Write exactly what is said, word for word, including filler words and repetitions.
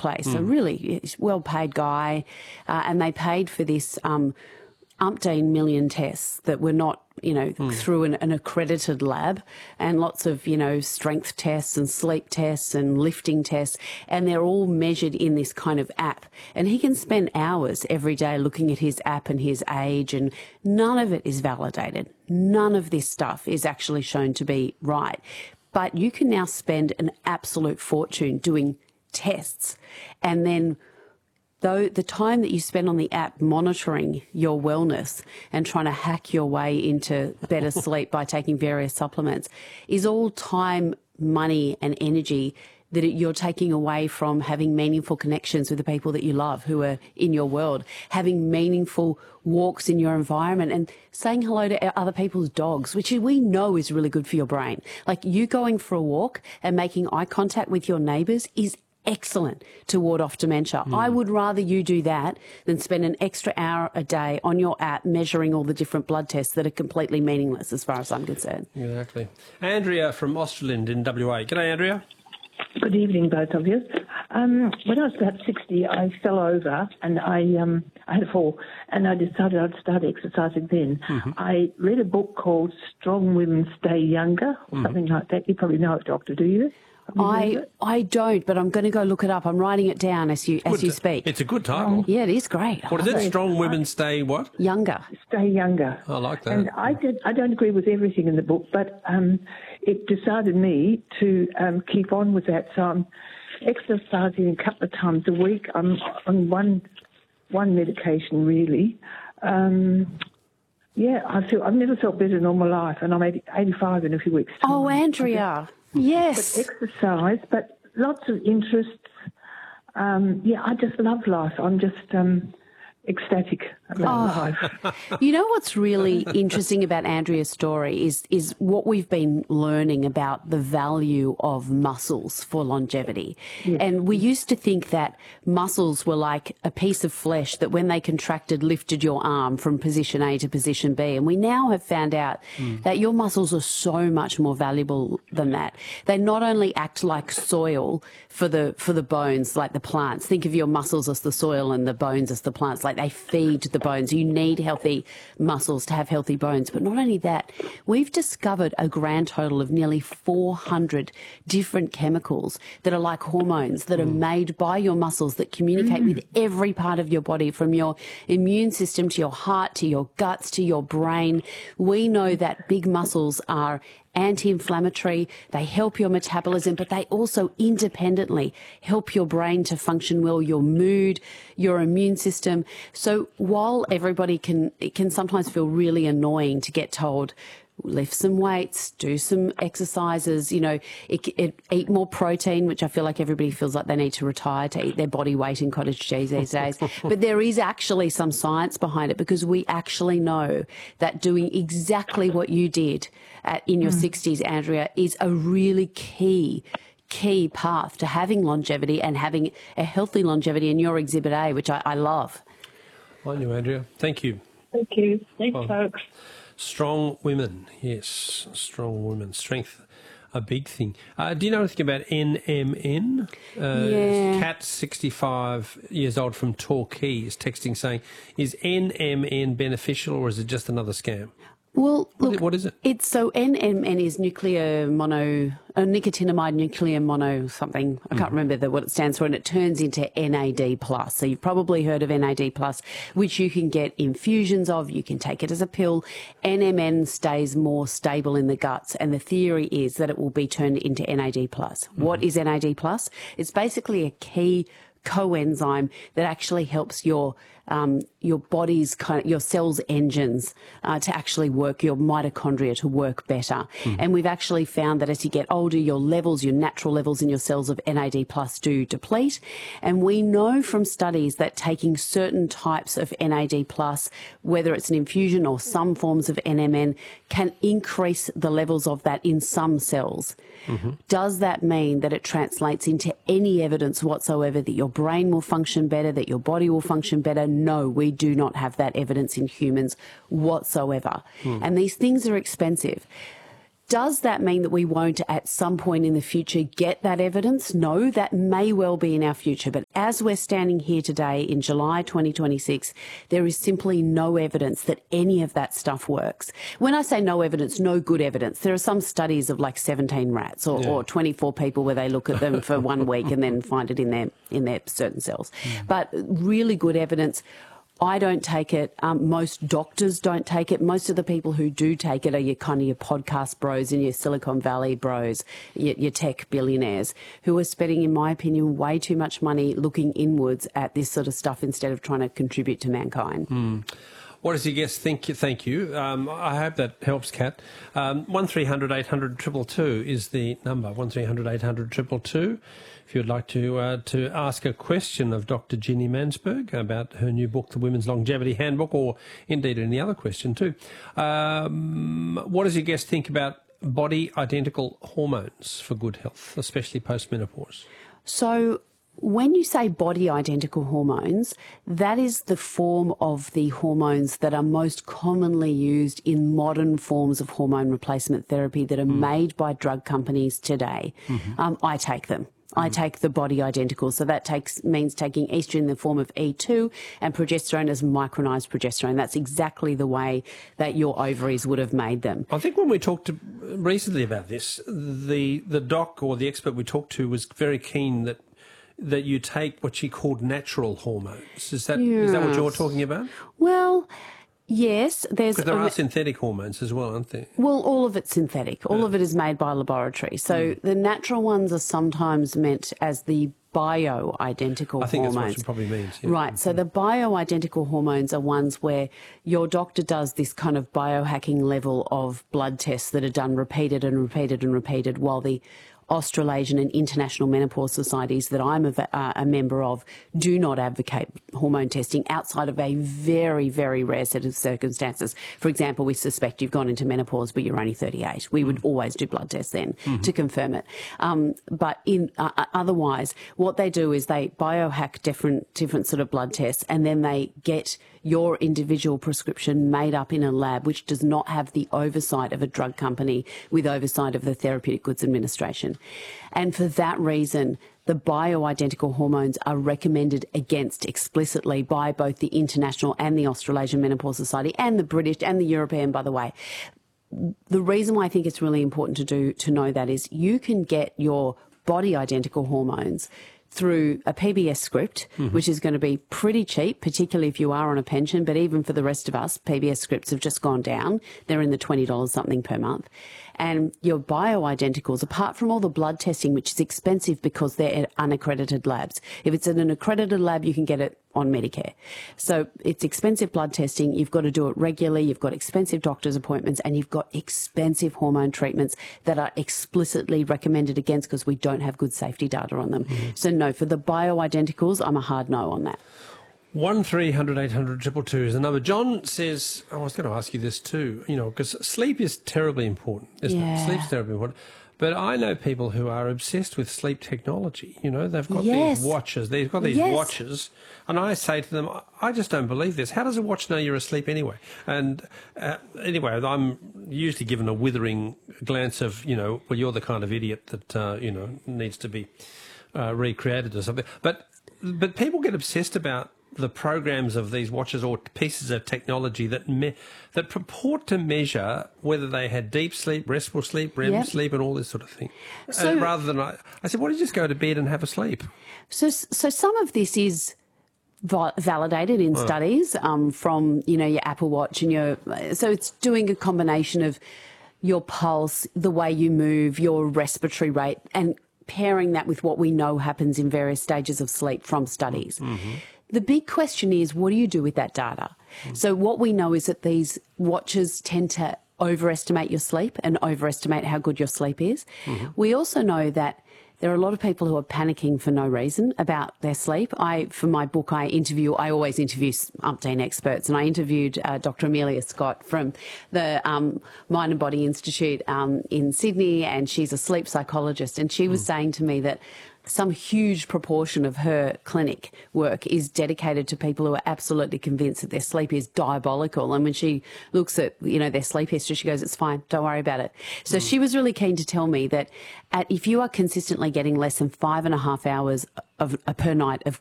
workplace, mm. a really well-paid guy, uh, and they paid for this um, umpteen million tests that were not, you know, mm. through an, an accredited lab, and lots of, you know, strength tests and sleep tests and lifting tests, and they're all measured in this kind of app. And he can spend hours every day looking at his app and his age, and none of it is validated. None of this stuff is actually shown to be right. But you can now spend an absolute fortune doing tests, and then though the time that you spend on the app monitoring your wellness and trying to hack your way into better sleep by taking various supplements is all time, money and energy that you're taking away from having meaningful connections with the people that you love who are in your world, having meaningful walks in your environment and saying hello to other people's dogs, which we know is really good for your brain. Like, you going for a walk and making eye contact with your neighbours is excellent to ward off dementia. Mm. I would rather you do that than spend an extra hour a day on your app measuring all the different blood tests that are completely meaningless as far as I'm concerned. Exactly. Andrea from Austerland in W A. G'day, Andrea. Good evening, both of you. Um, when I was about sixty, I fell over and I um, I had a fall, and I decided I'd start exercising then. Mm-hmm. I read a book called Strong Women Stay Younger, or mm-hmm. something like that. You probably know it, Doctor, do you? I I don't, but I'm going to go look it up. I'm writing it down as you as good, you speak. It's a good title. Yeah, it is great. What is it? Strong Women Stay what? Younger. Stay younger. I like that. And I did. I don't agree with everything in the book, but um, it decided me to um, keep on with that. So I'm exercising a couple of times a week. I'm on one one medication really. Um, yeah, I feel I've never felt better in all my life, and I'm eighty, eighty-five in a few weeks' time. Oh, Andrea. Yes. But exercise, but lots of interests. Um, yeah, I just love life. I'm just um, ecstatic about oh. life. You know what's really interesting about Andrea's story is is what we've been learning about the value of muscles for longevity. Yes. And we used to think that muscles were like a piece of flesh that when they contracted lifted your arm from position A to position B. And we now have found out mm. that your muscles are so much more valuable than that. They not only act like soil for the for the bones, like the plants. Think of your muscles as the soil and the bones as the plants. Like, they feed the bones. You need healthy muscles to have healthy bones. But not only that, we've discovered a grand total of nearly four hundred different chemicals that are like hormones that mm. are made by your muscles that communicate mm. with every part of your body, from your immune system to your heart to your guts to your brain. We know that big muscles are anti-inflammatory, they help your metabolism, but they also independently help your brain to function well, your mood, your immune system. So while everybody can, it can sometimes feel really annoying to get told, lift some weights, do some exercises, you know, it, it, eat more protein, which I feel like everybody feels like they need to retire to eat their body weight in cottage cheese these days. But there is actually some science behind it, because we actually know that doing exactly what you did at, in your mm. sixties, Andrea, is a really key key path to having longevity and having a healthy longevity in your Exhibit A, which I, I love. I knew, Andrea. Thank you. Thank you. Thanks, well, folks. Strong women, yes, strong women. Strength, a big thing. Uh, do you know anything about N M N? Uh, yeah. Cat, sixty-five years old from Torquay, is texting saying, is N M N beneficial or is it just another scam? Well, look, what is it? It's so N M N is nuclear mono, uh, nicotinamide nuclear mono something. I can't mm. remember the, what it stands for, and it turns into N A D plus. So you've probably heard of N A D plus, which you can get infusions of. You can take it as a pill. N M N stays more stable in the guts, and the theory is that it will be turned into N A D plus. Mm. What is N A D plus? It's basically a key coenzyme that actually helps your um, your body's kind of, your cells' engines uh, to actually work, your mitochondria to work better. Mm. And we've actually found that as you get older, your levels, your natural levels in your cells of N A D plus do deplete. And we know from studies that taking certain types of N A D plus, whether it's an infusion or some forms of N M N, can increase the levels of that in some cells. Mm-hmm. Does that mean that it translates into any evidence whatsoever that your brain will function better, that your body will function better? No, we do not have that evidence in humans whatsoever. Mm. And these things are expensive. Does that mean that we won't at some point in the future get that evidence? No, that may well be in our future, but as we're standing here today in July twenty twenty-six, there is simply no evidence that any of that stuff works. When I say no evidence, no good evidence. There are some studies of like seventeen rats or, yeah. or twenty-four people where they look at them for one week and then find it in their in their certain cells. Mm. But really good evidence. I don't take it. Um, most doctors don't take it. Most of the people who do take it are your kind of your podcast bros and your Silicon Valley bros, your, your tech billionaires, who are spending, in my opinion, way too much money looking inwards at this sort of stuff instead of trying to contribute to mankind. Mm. What does your guest think? Thank you. Um, I hope that helps, Kat. Um, one three hundred eight hundred two two two is the number, one three hundred eight hundred two two two. If you'd like to uh, to ask a question of Doctor Ginny Mansberg about her new book, The Women's Longevity Handbook, or indeed any other question too. Um, what does your guest think about body-identical hormones for good health, especially post-menopause? So when you say body-identical hormones, that is the form of the hormones that are most commonly used in modern forms of hormone replacement therapy that are mm. made by drug companies today. Mm-hmm. Um, I take them. I take the body identical. So that takes means taking estrogen in the form of E two and progesterone as micronized progesterone. That's exactly the way that your ovaries would have made them. I think when we talked to, recently about this, the the doc or the expert we talked to was very keen that that you take what she called natural hormones. Is that yes. is that what you're talking about? Well, yes, there's... Because there are synthetic hormones as well, aren't there? Well, all of it's synthetic. All yeah. of it is made by laboratory. So mm. the natural ones are sometimes meant as the bio-identical I think hormones. That's what it probably means. Yeah. Right. So the bio-identical hormones are ones where your doctor does this kind of biohacking level of blood tests that are done repeated and repeated and repeated, while the Australasian and International Menopause Societies that I'm a, uh, a member of do not advocate hormone testing outside of a very, very rare set of circumstances. For example, we suspect you've gone into menopause but you're only thirty-eight. We would always do blood tests then mm-hmm. to confirm it. Um, but in uh, otherwise, what they do is they biohack different, different sort of blood tests, and then they get your individual prescription made up in a lab which does not have the oversight of a drug company with oversight of the Therapeutic Goods Administration. And for that reason, the bioidentical hormones are recommended against explicitly by both the International and the Australasian Menopause Society, and the British and the European, by the way. The reason why I think it's really important to do to know that is you can get your body identical hormones through a P B S script, mm-hmm. which is going to be pretty cheap, particularly if you are on a pension. But even for the rest of us, P B S scripts have just gone down. They're in the twenty dollars something per month. And your bioidenticals, apart from all the blood testing, which is expensive because they're at unaccredited labs. If it's at an accredited lab, you can get it on Medicare. So it's expensive blood testing. You've got to do it regularly. You've got expensive doctor's appointments, and you've got expensive hormone treatments that are explicitly recommended against because we don't have good safety data on them. Mm-hmm. So no, for the bioidenticals, I'm a hard no on that. One three hundred eight hundred two two two is the number. John says, oh, I was going to ask you this too, you know, because sleep is terribly important, isn't yeah. it? Sleep's terribly important. But I know people who are obsessed with sleep technology. You know, they've got yes. these watches. They've got these yes. watches. And I say to them, I just don't believe this. How does a watch know you're asleep anyway? And uh, anyway, I'm usually given a withering glance of, you know, well, you're the kind of idiot that, uh, you know, needs to be uh, recreated or something. But but people get obsessed about the programs of these watches or pieces of technology that me- that purport to measure whether they had deep sleep, restful sleep, R E M yep. sleep, and all this sort of thing. So, and rather than I, I said, why don't you just go to bed and have a sleep? So, so some of this is va- validated in oh. studies um, from you know your Apple Watch and your. So it's doing a combination of your pulse, the way you move, your respiratory rate, and pairing that with what we know happens in various stages of sleep from studies. Mm-hmm. The big question is, what do you do with that data? Mm. So what we know is that these watches tend to overestimate your sleep and overestimate how good your sleep is. Mm-hmm. We also know that there are a lot of people who are panicking for no reason about their sleep. I, for my book, I interview, I always interview umpteen experts, and I interviewed uh, Doctor Amelia Scott from the um, Mind and Body Institute um, in Sydney, and she's a sleep psychologist, and she was mm. saying to me that some huge proportion of her clinic work is dedicated to people who are absolutely convinced that their sleep is diabolical. And when she looks at, you know, their sleep history, she goes, it's fine, don't worry about it. So mm. she was really keen to tell me that at, if you are consistently getting less than five and a half hours of, uh, per night of